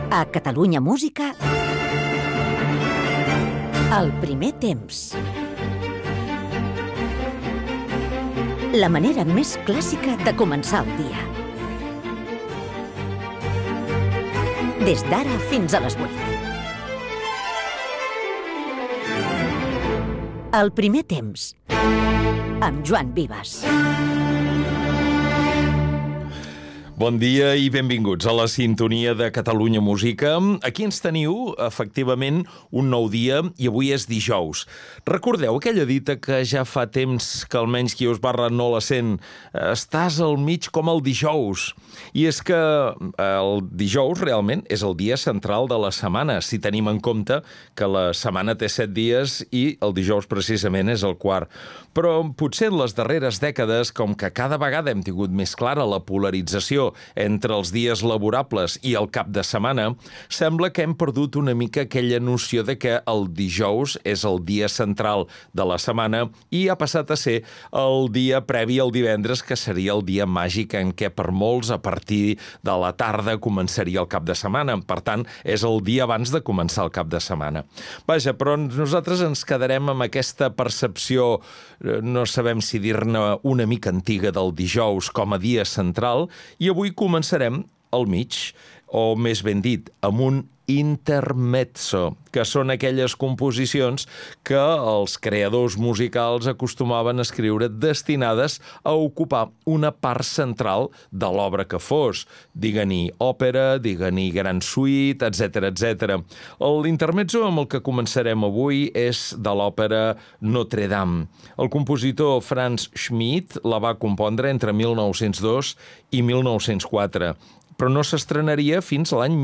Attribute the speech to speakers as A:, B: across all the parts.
A: A Catalunya Música, el primer temps. La manera més clàssica de començar el dia. Des d'ara fins a les 8. El primer temps, amb Joan Vives.
B: Bon dia i benvinguts a la sintonia de Catalunya Música. Aquí ens teniu, efectivament, un nou dia i avui és dijous. Recordeu aquella dita que ja fa temps que almenys qui us barra no la sent? Estàs al mig com el dijous. I és que el dijous realment és el dia central de la setmana, si tenim en compte que la setmana té 7 dies i el dijous precisament és el quart. Però potser en les darreres dècades, com que cada vegada hem tingut més clara la polarització entre els dies laborables i el cap de setmana, sembla que hem perdut una mica aquella noció de que el dijous és el dia central de la setmana i ha passat a ser el dia previ al divendres, que seria el dia màgic en què per molts a partir de la tarda començaria el cap de setmana. Per tant, és el dia abans de començar el cap de setmana. Vaja, però nosaltres ens quedarem amb aquesta percepció, no sabem si dir-ne una mica antiga, del dijous com a dia central, i avui començarem al mig, o més ben dit, amb un intermezzo, que són aquelles composicions que els creadors musicals acostumaven a escriure destinades a ocupar una part central de l'obra que fos. Digue-n'hi òpera, digue-n'hi gran suite, etc etc. L'intermezzo amb el que començarem avui és de l'òpera Notre Dame. El compositor Franz Schmidt la va compondre entre 1902 i 1904. Però no s'estrenaria fins a l'any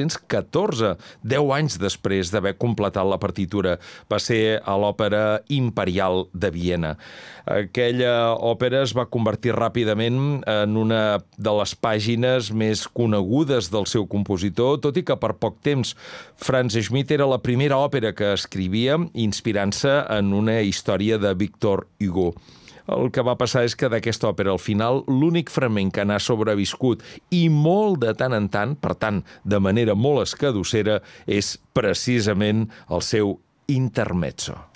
B: 1914, 10 anys després d'haver completat la partitura. Va ser a l'Òpera Imperial de Viena. Aquella òpera es va convertir ràpidament en una de les pàgines més conegudes del seu compositor, tot i que per poc temps Franz Schmidt era la primera òpera que escrivia inspirant-se en una història de Victor Hugo. El que va passar és que d'aquesta òpera, al final, l'únic fragment que n'ha sobreviscut i molt de tant en tant, per tant, de manera molt escadussera, és precisament el seu intermezzo.